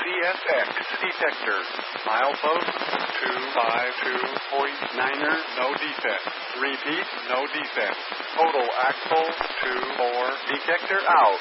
CSX detector. Milepost 252.9er, no defect. Repeat, no defect. Total axle 24. Detector out.